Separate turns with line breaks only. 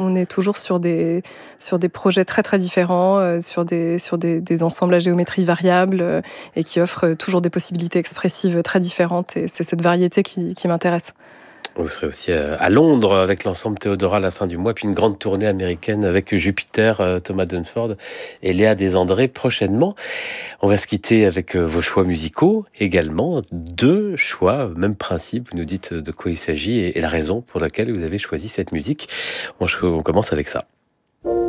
on est toujours sur des projets très, très différents, des ensembles à géométrie variable, et qui offrent toujours des possibilités expressives très différentes, et c'est cette variété qui m'intéresse.
Vous serez aussi à Londres avec l'ensemble Théodora à la fin du mois, puis une grande tournée américaine avec Jupiter, Thomas Dunford et Léa Desandré prochainement. On va se quitter avec vos choix musicaux également. 2 choix, même principe. Vous nous dites de quoi il s'agit et la raison pour laquelle vous avez choisi cette musique. On commence avec ça.